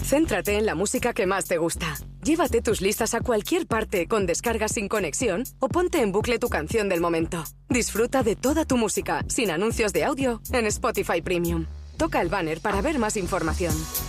Céntrate en la música que más te gusta. Llévate tus listas a cualquier parte con descargas sin conexión o ponte en bucle tu canción del momento. Disfruta de toda tu música, sin anuncios de audio, en Spotify Premium. Toca el banner para ver más información.